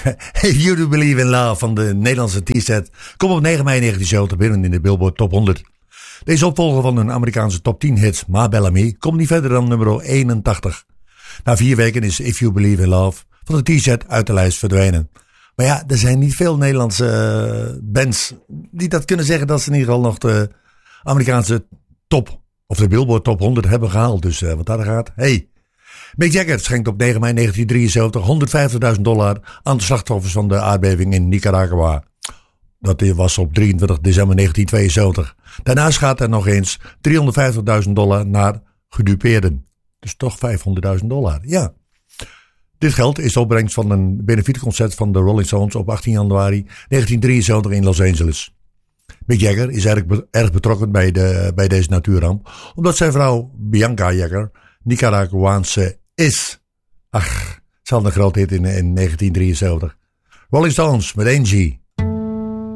If You Do Believe in Love van de Nederlandse T-set komt op 9 mei 1970 binnen in de Billboard Top 100. Deze opvolger van een Amerikaanse top 10 hit, Ma Bellamy, komt niet verder dan nummer 81. Na 4 weken is If You Believe in Love van de T-set uit de lijst verdwenen. Maar ja, er zijn niet veel Nederlandse bands die dat kunnen zeggen dat ze in ieder geval nog de Amerikaanse top of de Billboard Top 100 hebben gehaald. Dus wat daar gaat, hey. Mick Jagger schenkt op 9 mei 1973 $150.000 aan de slachtoffers van de aardbeving in Nicaragua. Dat was op 23 december 1972. Daarnaast gaat er nog eens $350.000 naar gedupeerden. Dus toch $500.000, ja. Dit geld is de opbrengst van een benefietconcert van de Rolling Stones op 18 januari 1973 in Los Angeles. Mick Jagger is erg betrokken bij deze natuurramp, omdat zijn vrouw Bianca Jagger Nicaraguaanse is. Ach, ze had een groot hit in 1973. Rolling Stones met Angie.